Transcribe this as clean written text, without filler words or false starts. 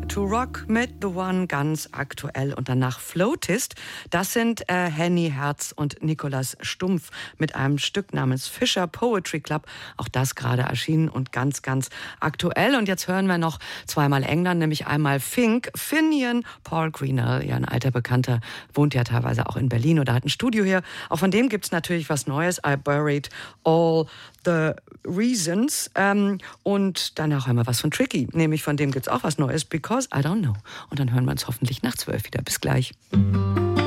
Learning to Rock mit The One ganz aktuell und danach Flautist. Das sind Henny Herz und Nikolaus Stumpf mit einem Stück namens Fischer Poetry Club. Auch das gerade erschienen und ganz, ganz aktuell. Und jetzt hören wir noch zweimal England, nämlich einmal Fink, Finian, Paul Greenall, ja ein alter Bekannter, wohnt ja teilweise auch in Berlin oder hat ein Studio hier. Auch von dem gibt's natürlich was Neues. I Buried All the Reasons. Und danach hören wir was von Tricky, nämlich von dem gibt's auch was Neues, Because I Don't Know. Und dann hören wir uns hoffentlich nach 12 wieder. Bis gleich.